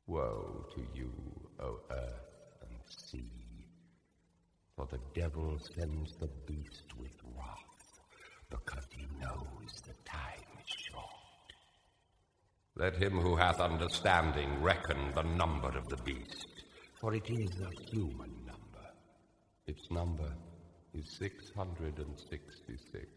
Woe to you, O earth and sea, for the devil sends the beast with wrath, because he knows the time is short. Let him who hath understanding reckon the number of the beast, for it is a human number. Its number is 666.